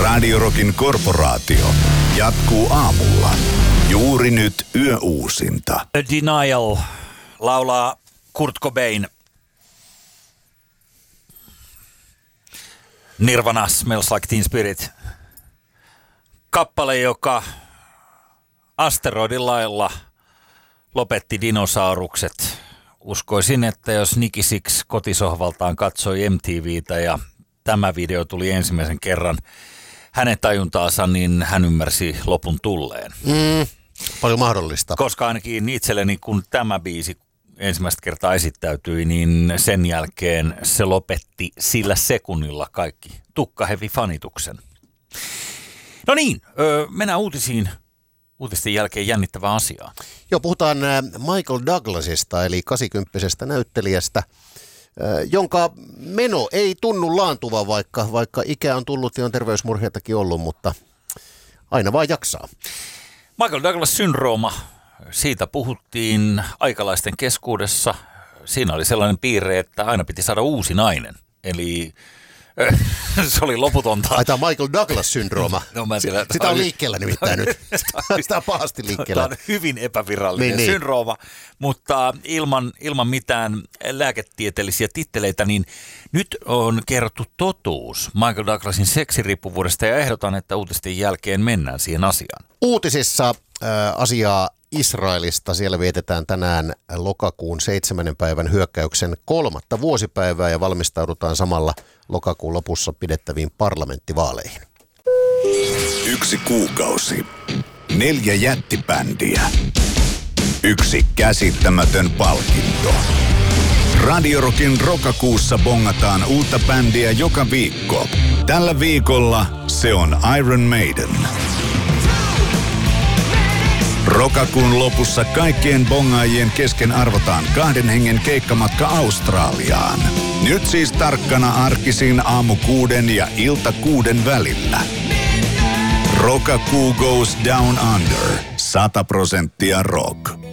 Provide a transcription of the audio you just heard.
Radio Rockin korporaatio jatkuu aamulla. Juuri nyt yöuusinta. Denial laulaa Kurt Cobain. Nirvana Smells Like Teen Spirit. Kappale, joka asteroidin lailla lopetti dinosaurukset. Uskoisin, että jos Nikki Sixx kotisohvaltaan katsoi MTVtä ja tämä video tuli ensimmäisen kerran hänen tajuntaansa, niin hän ymmärsi lopun tulleen. Paljon mahdollista. Koska ainakin itselleni, kun tämä biisi ensimmäistä kertaa esittäytyi, niin sen jälkeen se lopetti sillä sekunnilla kaikki tukkahevi-fanituksen. No niin, mennään uutisiin. Uutisten jälkeen jännittävää asiaa. Joo, puhutaan Michael Douglasista, eli 80-vuotiaasta näyttelijästä, jonka meno ei tunnu laantuvan, vaikka ikää on tullut ja on terveysmurheitakin ollut, mutta aina vaan jaksaa. Michael Douglas-syndrooma, siitä puhuttiin aikalaisten keskuudessa. Siinä oli sellainen piirre, että aina piti saada uusi nainen, eli se oli loputonta. Ai, tämä Michael Douglas-syndrooma. No, sitä on liikkeellä nimittäin nyt. Sitä on pahasti liikkeellä. Tämä on hyvin epävirallinen syndrooma, mutta ilman mitään lääketieteellisiä titteleitä, niin nyt on kerrottu totuus Michael Douglasin seksiriippuvuudesta ja ehdotan, että uutisten jälkeen mennään siihen asiaan. Uutisissa asiaa Israelista. Siellä vietetään tänään lokakuun 7. päivän hyökkäyksen 3. vuosipäivää ja valmistaudutaan samalla lokakuun lopussa pidettäviin parlamenttivaaleihin. 1 kuukausi. 4 jättibändiä. 1 käsittämätön palkinto. Radio Rockin Rokakuussa bongataan uutta bändiä joka viikko. Tällä viikolla se on Iron Maiden. Rokakuun lopussa kaikkien bongaajien kesken arvotaan 2 hengen keikkamatka Australiaan. Nyt siis tarkkana arkisin aamu 6 ja ilta 6 välillä. Rokakuu goes down under. 100% rock.